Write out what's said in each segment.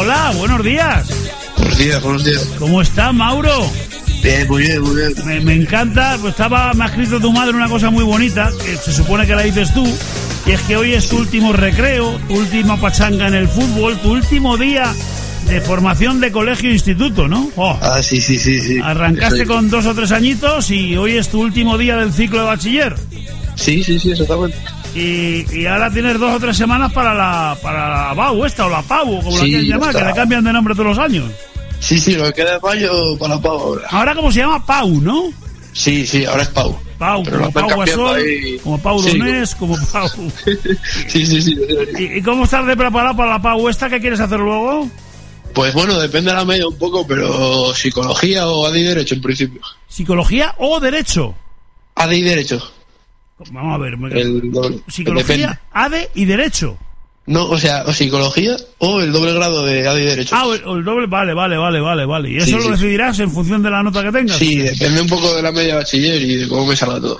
Hola, buenos días. Buenos días. ¿Cómo está, Mauro? Bien, muy bien. Me encanta, pues me ha escrito tu madre una cosa muy bonita, que se supone que la dices tú, y es que hoy es tu último recreo, tu última pachanga en el fútbol, tu último día de formación de colegio e instituto, ¿no? Oh. Ah, sí. Arrancaste con 2 o 3 añitos y hoy es tu último día del ciclo de bachiller. Sí, exactamente. Y ahora tienes 2 o 3 semanas para la BAU esta, o la PAU, como la quieran llamar, que le cambian de nombre todos los años. Sí, lo que queda de mayo para la PAU ahora. Ahora como se llama PAU, ¿no? Sí, ahora es PAU. Pau, como Pau Gasol, como Pau Donés, como Pau... Sí. ¿Y cómo estás de preparado para la PAU esta? ¿Qué quieres hacer luego? Pues bueno, depende de la media un poco, pero psicología o AD y derecho en principio. ¿Psicología o derecho? AD y derecho. Vamos a ver. Psicología, AD y derecho. No, o sea, o psicología o el doble grado de AD y derecho. Ah, el doble, vale. ¿Y eso lo decidirás en función de la nota que tengas? Sí, depende un poco de la media bachiller y de cómo me salga todo.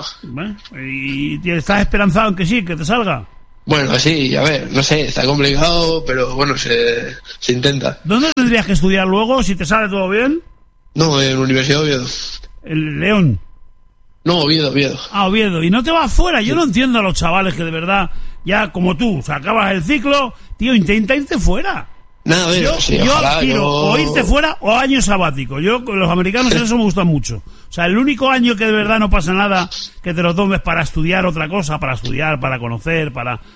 ¿Y estás esperanzado en que sí, que te salga? Bueno, sí, a ver, no sé, está complicado, pero bueno, se intenta. ¿Dónde tendrías que estudiar luego, si te sale todo bien? No, en la Universidad de Oviedo. ¿El León? No, Oviedo. Ah, Oviedo. ¿Y no te vas fuera? Yo no entiendo a los chavales que de verdad, ya como tú, o sea, acabas el ciclo, tío, intenta irte fuera. Nada, yo quiero o irte fuera o año sabático. Los americanos en eso me gustan mucho. O sea, el único año que de verdad no pasa nada que te lo tomes para estudiar otra cosa, para conocer,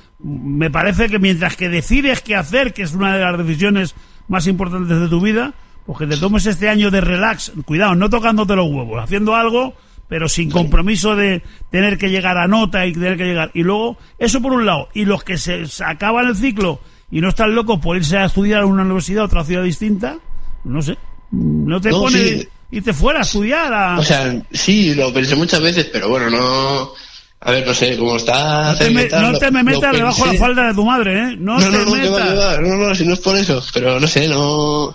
me parece que mientras que decides qué hacer, que es una de las decisiones más importantes de tu vida, pues que te tomes este año de relax, cuidado, no tocándote los huevos, haciendo algo, pero sin compromiso de tener que llegar a nota y tener que llegar. Y luego, eso por un lado. Y los que se acaban el ciclo y no están locos por irse a estudiar a una universidad, a otra ciudad distinta, no sé, no te pone irte fuera a estudiar. O sea, sí, lo pensé muchas veces, pero bueno, no... A ver, no sé, cómo está... No te me metas debajo de la falda de tu madre, ¿eh? No, si no es por eso, pero no sé, no,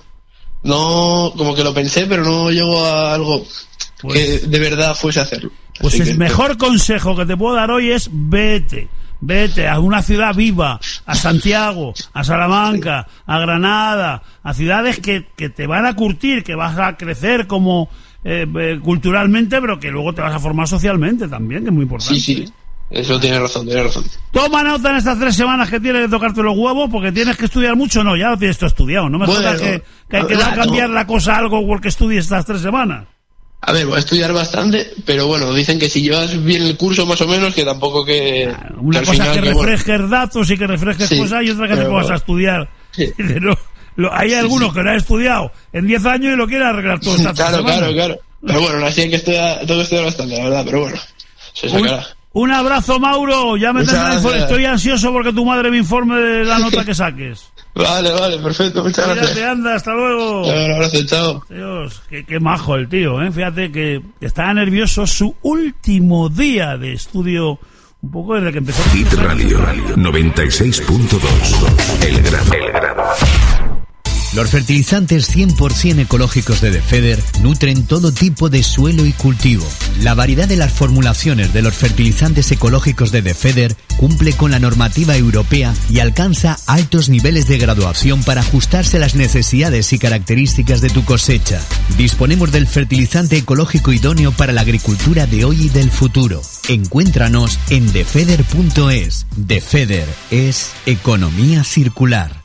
como que lo pensé, pero no llegó a algo que de verdad fuese a hacerlo. Pues el mejor consejo que te puedo dar hoy es vete a una ciudad viva, a Santiago, a Salamanca, a Granada, a ciudades que te van a curtir, que vas a crecer como culturalmente, pero que luego te vas a formar socialmente también, que es muy importante. Sí, eso tiene razón. Toma nota en estas 3 semanas que tienes de tocarte los huevos, porque tienes que estudiar mucho. No, ya lo tienes todo estudiado. No me jodas que hay que cambiar la cosa a algo porque estudies estas 3 semanas. A ver, voy a estudiar bastante, pero bueno, dicen que si llevas bien el curso más o menos, que tampoco que... Una que cosa que refresques datos y que refresques cosas, y otra que te pongas a estudiar. Sí. Hay algunos que no han estudiado en 10 años y lo quieren arreglar todo estas semanas. Claro. Pero bueno, así hay que tengo que estudiar bastante, la verdad, pero bueno, se sacará. Un abrazo, Mauro. Ya me estoy ansioso porque tu madre me informe de la nota que saques. Vale, perfecto, muchas gracias. Fíjate, anda, hasta luego. Un abrazo, chao. Dios, qué majo el tío, ¿eh? Fíjate que estaba nervioso su último día de estudio, un poco desde que empezó. Hit Radio 96.2. El grano. Los fertilizantes 100% ecológicos de Defeder nutren todo tipo de suelo y cultivo. La variedad de las formulaciones de los fertilizantes ecológicos de Defeder cumple con la normativa europea y alcanza altos niveles de graduación para ajustarse a las necesidades y características de tu cosecha. Disponemos del fertilizante ecológico idóneo para la agricultura de hoy y del futuro. Encuéntranos en defeder.es. Defeder es economía circular.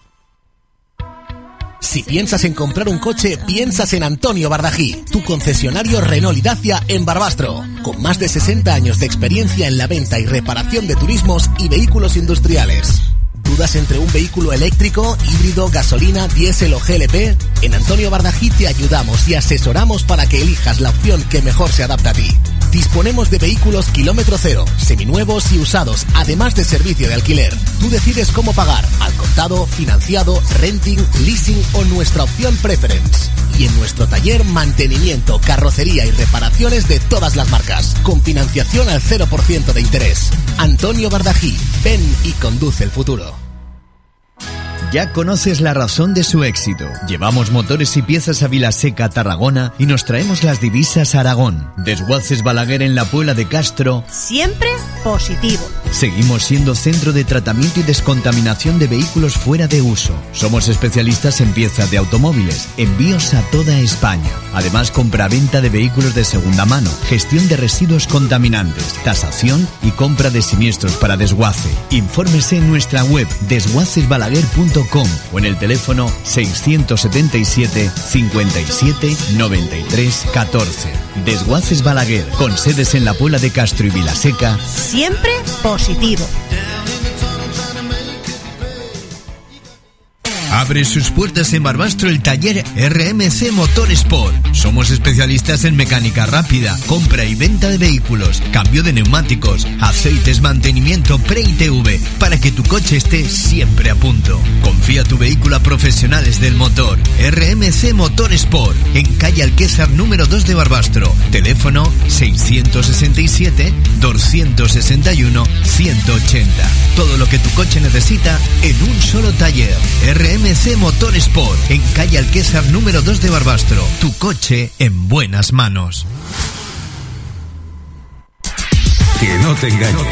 Si piensas en comprar un coche, piensas en Antonio Bardají, tu concesionario Renault y Dacia en Barbastro, con más de 60 años de experiencia en la venta y reparación de turismos y vehículos industriales. ¿Dudas entre un vehículo eléctrico, híbrido, gasolina, diésel o GLP? En Antonio Bardají te ayudamos y asesoramos para que elijas la opción que mejor se adapta a ti. Disponemos de vehículos kilómetro cero, seminuevos y usados, además de servicio de alquiler. Tú decides cómo pagar, al contado, financiado, renting, leasing o nuestra opción preference. Y en nuestro taller, mantenimiento, carrocería y reparaciones de todas las marcas, con financiación al 0% de interés. Antonio Bardají, ven y conduce el futuro. Ya conoces la razón de su éxito. Llevamos motores y piezas a Vilaseca, Tarragona, y nos traemos las divisas a Aragón. Desguaces Balaguer en la Puebla de Castro. Siempre positivo. Seguimos siendo centro de tratamiento y descontaminación de vehículos fuera de uso. Somos especialistas en piezas de automóviles, envíos a toda España. Además, compra-venta de vehículos de segunda mano, gestión de residuos contaminantes, tasación y compra de siniestros para desguace. Infórmese en nuestra web desguacesbalaguer.com o en el teléfono 677 57 93 14. Desguaces Balaguer, con sedes en La Puebla de Castro y Vilaseca. Siempre positivo. Abre sus puertas en Barbastro el taller RMC Motorsport. Somos especialistas en mecánica rápida, compra y venta de vehículos, cambio de neumáticos, aceites, mantenimiento pre-ITV, para que tu coche esté siempre a punto. Confía tu vehículo a profesionales del motor. RMC Motorsport, en calle Alquésar número 2 de Barbastro. Teléfono 667 261 180. Todo lo que tu coche necesita en un solo taller. RMC Motorsport, en calle Alquésar número 2 de Barbastro. Tu coche en buenas manos. Que no te engañes.